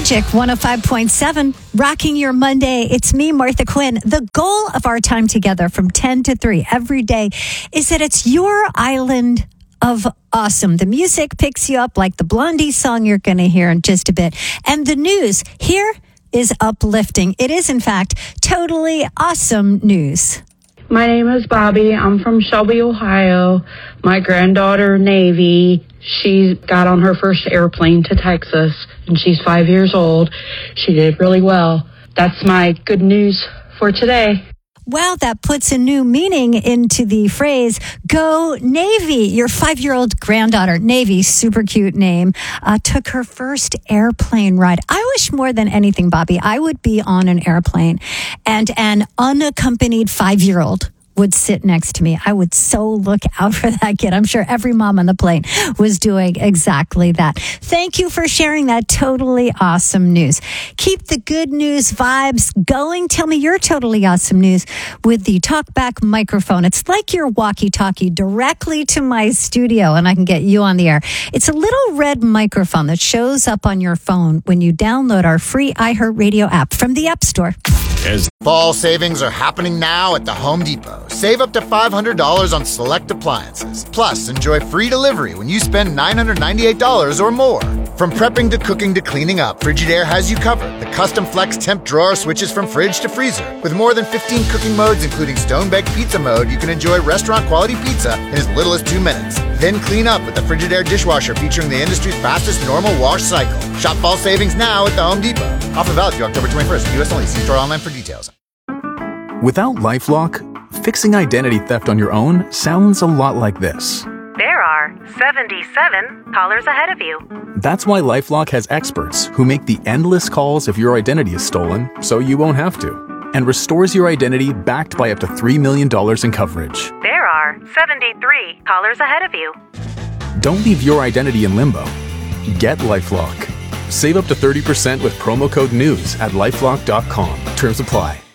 Magic 105.7, rocking your Monday. It's me, Martha Quinn. The goal of our time together from 10 to 3 every day is that it's your island of awesome. The music picks you up like the Blondie song you're going to hear in just a bit. And the news here is uplifting. It is, in fact, totally awesome news. My name is Bobby. I'm from Shelby, Ohio. My granddaughter, Navy, she got on her first airplane to Texas, and she's 5 years old. She did really well. That's my good news for today. Wow, that puts a new meaning into the phrase, go Navy. Your 5-year-old granddaughter, Navy, super cute name, took her first airplane ride. I wish more than anything, Bobby, I would be on an airplane and an unaccompanied 5-year-old would sit next to me. I would so look out for that kid. I'm sure every mom on the plane was doing exactly that. Thank you for sharing that totally awesome news. Keep the good news vibes going. Tell me your totally awesome news with the TalkBack microphone. It's like your walkie-talkie directly to my studio, and I can get you on the air. It's a little red microphone that shows up on your phone when you download our free iHeartRadio app from the App Store. As fall savings are happening now at the Home Depot. Save up to $500 on select appliances. Plus, enjoy free delivery when you spend $998 or more. From prepping to cooking to cleaning up, Frigidaire has you covered. The custom flex temp drawer switches from fridge to freezer. With more than 15 cooking modes, including stone-baked pizza mode, you can enjoy restaurant-quality pizza in as little as 2 minutes. Then clean up with the Frigidaire dishwasher featuring the industry's fastest normal wash cycle. Shop fall savings now at the Home Depot. Offer valid through October 21st. U.S. only. See store online for details. Without LifeLock, fixing identity theft on your own sounds a lot like this. There are 77 callers ahead of you. That's why LifeLock has experts who make the endless calls if your identity is stolen, so you won't have to, and restores your identity backed by up to $3 million in coverage. There are 73 callers ahead of you. Don't leave your identity in limbo. Get LifeLock. Save up to 30% with promo code NEWS at LifeLock.com. Terms apply.